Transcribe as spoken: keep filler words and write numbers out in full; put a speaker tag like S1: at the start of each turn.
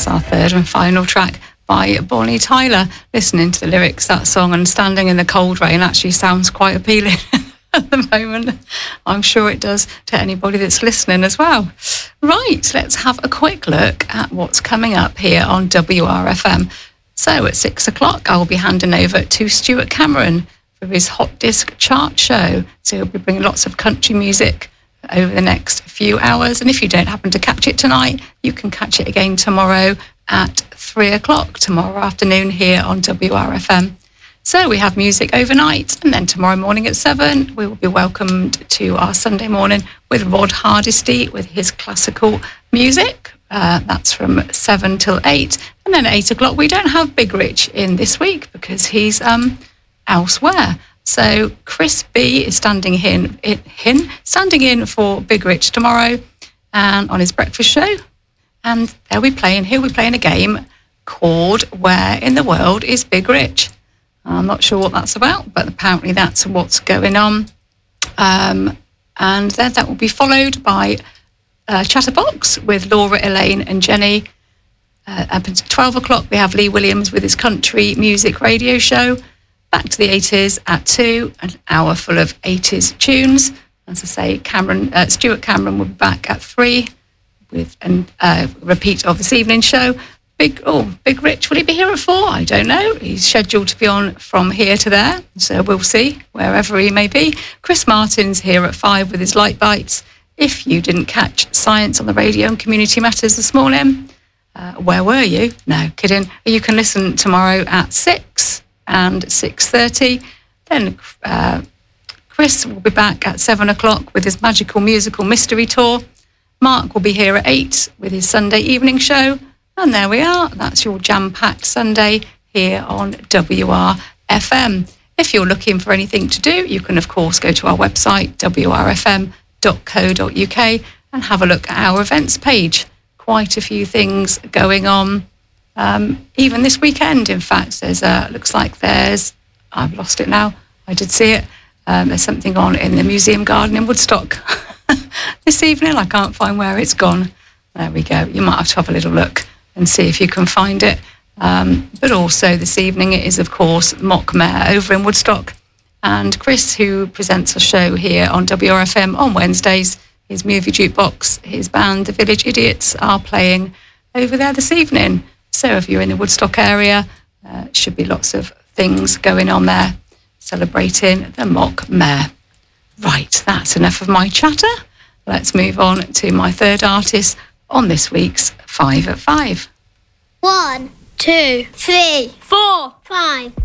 S1: that's our third and final track by Bonnie Tyler. Listening to the lyrics of that song and standing in the cold rain actually sounds quite appealing at the moment. I'm sure it does to anybody that's listening as well. Right, let's have a quick look at what's coming up here on W R F M. So at six o'clock, I will be handing over to Stuart Cameron for his Hot Disc Chart Show. So he'll be bringing lots of country music over the next few hours. And if you don't happen to catch it tonight, you can catch it again tomorrow at three o'clock tomorrow afternoon here on W R F M. So we have music overnight, and then tomorrow morning at seven, we will be welcomed to our Sunday morning with Rod Hardesty with his classical music. Uh, that's from seven till eight. And then at eight o'clock, we don't have Big Rich in this week because he's um, elsewhere. So Chris B is standing in, in, standing in for Big Rich tomorrow and on his breakfast show. And they'll be playing, he'll be playing a game called Where in the World is Big Rich? I'm not sure what that's about, but apparently that's what's going on. Um, and then that will be followed by uh, Chatterbox with Laura, Elaine and Jenny. Uh, up until twelve o'clock, we have Lee Williams with his country music radio show. Back to the eighties at two, an hour full of eighties tunes. As I say, Cameron, uh, Stuart Cameron will be back at three with a uh, repeat of this evening's show. Big, oh, Big Rich, will he be here at four? I don't know. He's scheduled to be on from here to there, so we'll see, wherever he may be. Chris Martin's here at five with his Light Bites. If you didn't catch Science on the Radio and Community Matters this morning, uh, where were you? No, kidding. You can listen tomorrow at six and six thirty. Then uh, Chris will be back at seven o'clock with his Magical Musical Mystery Tour. Mark will be here at eight with his Sunday evening show. And there we are. That's your jam-packed Sunday here on W R F M. If you're looking for anything to do, you can, of course, go to our website, w r f m dot co dot u k, and have a look at our events page. Quite a few things going on. Um, even this weekend, in fact, there's uh, looks like there's, I've lost it now. I did see it. Um, there's something on in the Museum Garden in Woodstock this evening. I can't find where it's gone. There we go. You might have to have a little look and see if you can find it. Um, but also this evening it is, of course, Mock Mare over in Woodstock. And Chris, who presents a show here on W R F M on Wednesdays, his movie jukebox, his band, The Village Idiots, are playing over there this evening. So if you're in the Woodstock area, uh, should be lots of things going on there, celebrating the Mock Mare. Right, that's enough of my chatter. Let's move on to my third artist on this week's Five at Five.
S2: One, two, three, four, five.